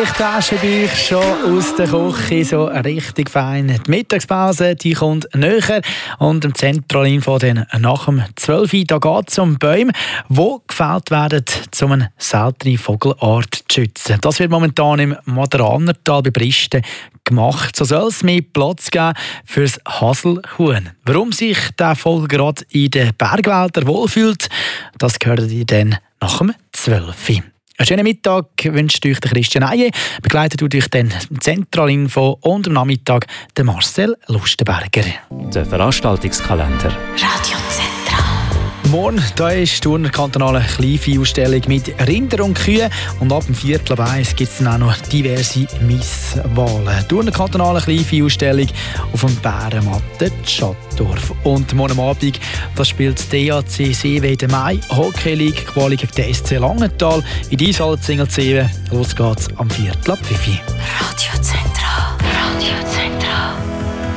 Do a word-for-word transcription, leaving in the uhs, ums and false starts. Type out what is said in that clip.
Vielleicht hast du dich schon aus der Küche so richtig fein. Die Mittagspause die kommt näher und im Zentralinfo dann nach dem zwölf Uhr da geht es um Bäume, die gefällt werden, um eine seltene Vogelart zu schützen. Das wird momentan im Maderanertal bei Bristen gemacht. So soll es mehr Platz geben für das Haselhuhn. Warum sich der Vogel gerade in den Bergwäldern wohlfühlt, das gehört ihr dann nach dem zwölf Uhr. Einen schönen Mittag wünscht euch der Christian Eiye, begleitet euch dann Zentralinfo und am Nachmittag der Marcel Lustenberger. Der Veranstaltungskalender. Radio Zentral. Morgen da ist die Thurner kantonale Kleinviehausstellung mit Rinder und Kühe und ab dem Viertel ab eins gibt es dann auch noch diverse Misswahlen. Die Thurner kantonale Kleinviehausstellung auf dem Bärenmatten Schattdorf. Und morgen Abend das spielt D A C Seewe in der Mai Hockey League Quali gegen die S C Langenthal in die Eishalle Zingelzieven. Los geht's am Viertel ab fünf Uhr. Radio Zentral.